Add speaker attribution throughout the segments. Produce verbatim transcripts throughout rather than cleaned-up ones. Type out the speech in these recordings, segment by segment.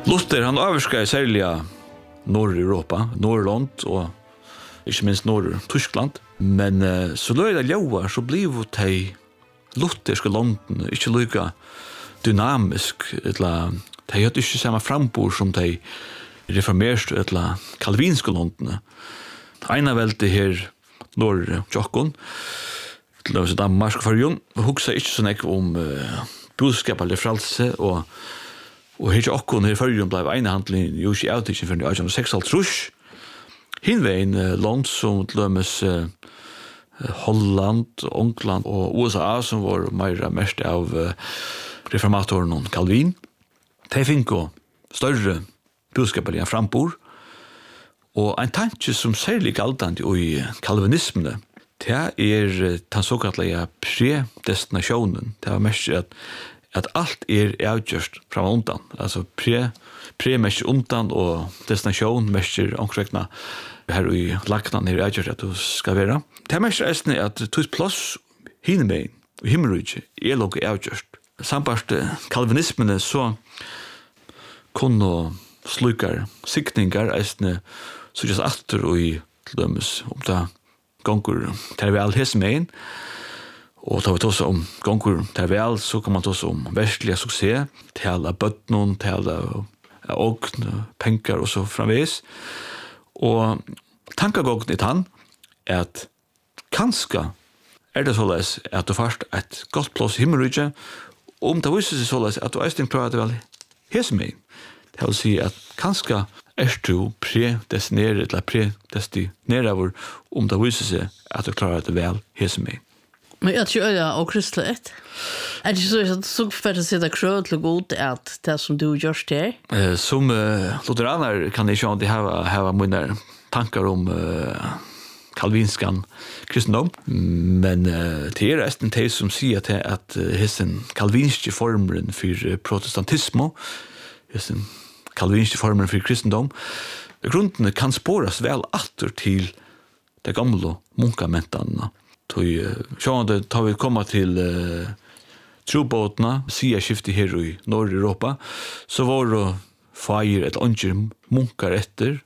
Speaker 1: Luther han överskar särskilt Norr-Europa, Norrland och inte minst Norr-Tyskland. Men uh, så då är det ljoar så blir det lutherska landen inte lika dynamisk. Eller, de har inte samma frambord som de reformerste eller kalvinska landen. Ena välte här Norr-Tjockon, till och med Danmark och Färjön, och huxar inte så mycket om uh, budskap eller frälse och Og her okkon her fyrjun blei einahandling jo ikke avtidsen for eighteen sixty-six. Hinveien land som tlømmes uh, Holland, England og U S A som var meira mest av uh, reformatoren og Calvin. De fikk større budskap enn frambord. Og en tanke som særlig galdant i kalvinismene, det er den såkallega predestinasjonen. Det var mest at at allt er avgjørst fra undan. Altså pre, pre mest undan og destinasjon mest omkrekna her i laknan er avgjørst at du skal være. Det er mest resten er at tog plass hinnemein og himmelrydje er lukket avgjørst. Sambart kalvinismene så kunne slukar sikningar eisne så just atter og i til dømes om det gonger til vi all hesmein. Og tar vi tås om gonger til vel, så kan man tås om verskelig suksess, til bøttnån, til ågn, penger og så framvis. Og tankegången i tann er at kanskje er det såleis at du først et godt plass i himmelrydje, om det viser seg såleis at du eisning klarer det vel hesmein. Det vil si at kanskje er du predestineret eller predestineret om det viser seg at du klarer det vel hesmein.
Speaker 2: Men jag tror jag och kristligt. Är det så att så för att sitta kröd till god att det som du gör det?
Speaker 1: Eh som uh, lutheraner kan jag inte ha ha mina tankar om uh, kalvinskan kristendom, men uh, det är resten det som säger att att uh, hessen kalvinske formen för uh, protestantism, hessen kalvinske formen för kristendom, grunden kan spåras väl åter till det gamla munkamentarna. Tui sjående tar vi komma til uh, trobåtene, sida skiftet her i Nord-Europa, så var det feir et andre munkar etter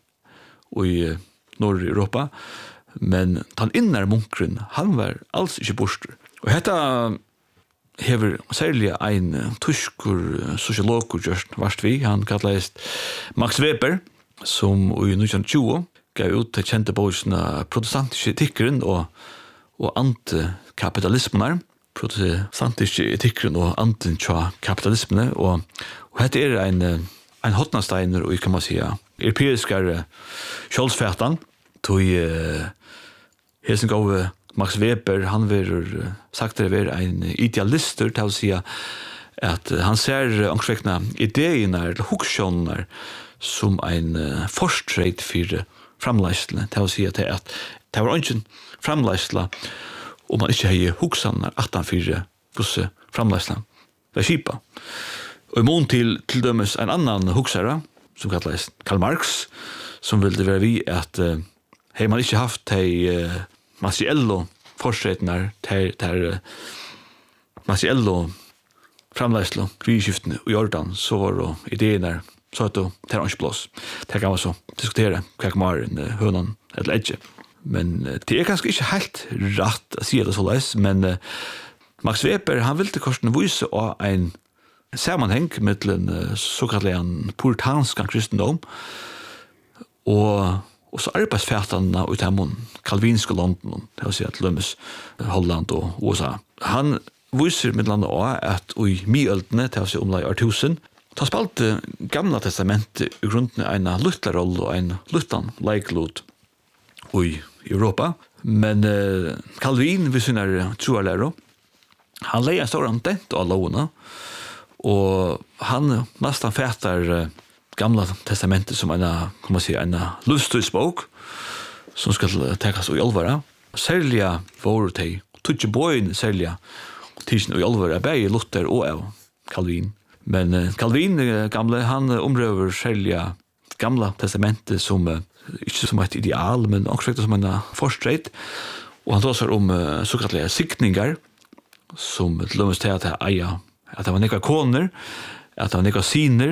Speaker 1: i uh, Nord-Europa, men den inner munkeren, han var alls ikke borster. Og dette hever særlig en uh, tyskur sosiologur just varst vi, han kallast Max Weber, som i nineteen twenty gav ut til kjente bøysene protestantiske etikkeren og og antikapitalismen, protestantiske etikken og antikapitalismen, og, og dette er en, en hotnasteiner, og kan man si, europeiske kjølsfætan, tog uh, hesen gav Max Weber, han vil sagt det er en idealister, til å si at han ser omkring ideene, eller hoksjoner, som en uh, forstreit for framleisene, til å si at det, at det var ikke framleisla om man ikke har hoksanar attanfyra busse framleisla ved kipa. Og i mån til til dømes en annan hoksara som kallas Karl Marx, som ville være vi at uh, har man ikke haft de uh, Masiello forstretnar til uh, Masiello framleisla krigsskiftene i Jordan, så var det idéer så at det er ikke blås. Det kan man så diskutere hva kan man en uh, hønan eller edge. Men uh, det er kanskje ikke helt rett å si det så leis, men uh, Max Weber, han ville korsen vise av en sammenheng med en uh, såkalt en puritansk kristendom og, og så arbeidsfætene ut av den kalvinske landen, det vil si at lømmes Holland og U S A. Han viser med landet også at i myøldene, det vil si omlag årtusen, ta spalte gamla testamentet i grunden en luttleroll og en luttan leiklot i Europa. Men uh, Calvin, vi syner troarlæro, han leier en stor antent av lovene, og han nesten fætter uh, gamla testamentet som en, kan man si, en lustøysbok, som skal tekas i alvara. Særlig var det tutsi boin særlig tidsen i alvara, begge Luther og av Calvin. Men uh, Calvin, uh, gamle, han uh, omrøver særlig gamla testamentet som uh, ikke som et ideal, men også som en forstreit. Og han tar om uh, såkalte sikningar, som til lømmes til at jeg eier, at det var nekva koner, at det var nekva siner,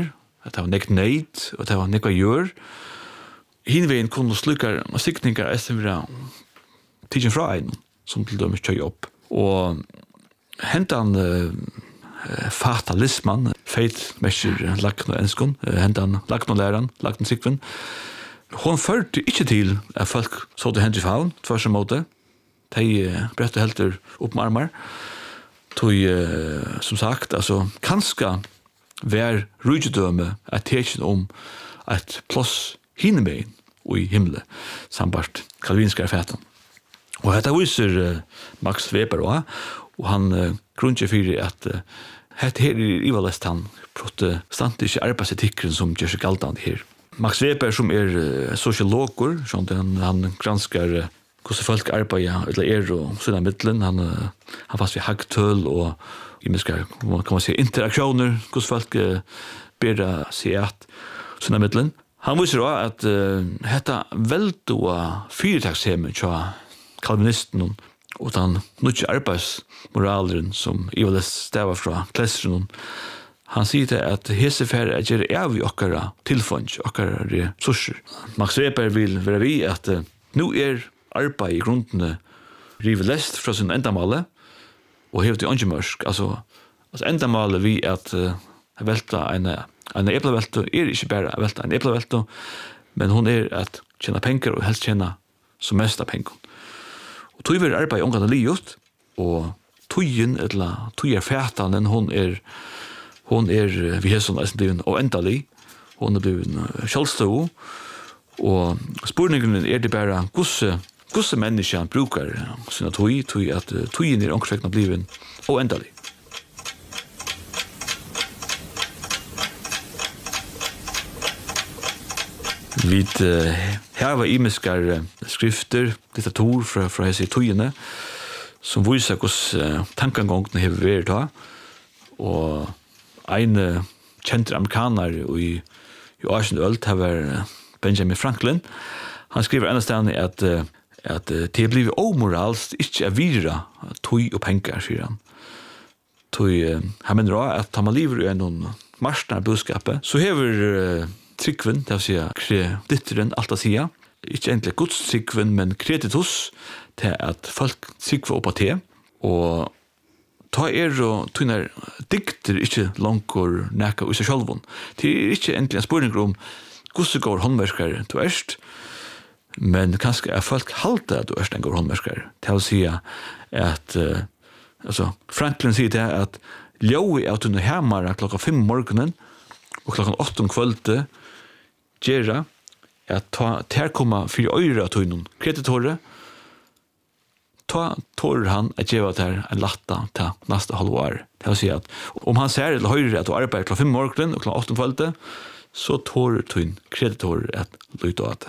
Speaker 1: at det var nek neid, og det var nek gjør. Hinveien kunne slukkar sikningar etter vira tidsen fra en, som til dømes kjøy opp. Og hentan uh, fatalisman, feit mesjer lakno enskon, uh, hentan lakno læran, lakno sikven, hon førte ikke til at folk så det hendt i faun, tvers og måte. De uh, brette helter opp med armar. Tog, uh, som sagt, altså, kanska vær rujudøme at tekjen om et plass hinnebein og i himmelen, sambart kalvinskar fætan. Og dette viser uh, Max Weber også, og han uh, grunner fyrir at uh, dette her er ivalest han protestantiske arbeidsetikkeren som gjør seg galdande her. Max Weber som er uh, sosiologer, sånn han, han granskar uh, hvordan folk arbeider, eller er og sånne middelen, han, uh, han fast ved hagtøl og imiskar, kan man si, interaktioner, hvordan folk uh, ber seg at sånne middelen. Han viser også at uh, dette veldoa fyrtagshemmet til kalvinisten og den nødvendige arbeidsmoraleren som Ivalis stavar fra klesseren. Han sier til at hesefære er gjerne av i okkara tilfønns, okkara ressurser. Max Weber vil være vi at uh, nå er arbeid i grunnene rive lest fra sin endamale og hevet i ångemørsk. Altså, altså endamale vi at uh, velta en En eplevelto er ikke bare å velta en eplevelto, men hon er at tjena penger og helst tjena som mest av penger. Og tog vil arbeid omgående livet, og togjen, eller tog er fætanen, hon er, hon er, vi har sånn eisen blivet oendelig, hon er blivet kjølstå, og spurningen er det bare gosse, gosse mennesker brukar sina tog, tog at togjen er omkring blivet oendelig. Vi uh, her var imiskar uh, skrifter, litteratur fra, fra hese togene, som viser hvordan uh, tankegangen har vært da. Og en uh, kjent amerikaner i, i Asien Ølt har vært uh, Benjamin Franklin. Han skriver enda stedet at, uh, at uh, det er blivet omoralst ikke å vire tog og penger, sier han. Tog, uh, han mener også at han lever i en marsjnær budskapet, så hever uh, tryggven, det vil si kreditteren, alt å si. Ikke egentlig gods tryggven, men kreditus til at folk tryggver opp av te. Og ta er og tunner dikter ikke langkår nækka i seg sjálfun. Det er ikke egentlig en spørning om hvordan går håndverskere du erst, men kanskje er folk halte at du erst en går håndverskere. Det vil si at uh, altså, Franklin sier det at ljøy er at du hemmar klokka fem morgenen og klokka åtte om kvölde gjera at ta ter komma fyrir øyra til noen kreditore ta tår han at gjeva der en latta til neste halvår. Det vil si at om han ser eller høyre at du arbeider klokka fem morgenen og klokka åtte om kvölde så tår du kreditore at lytte av det.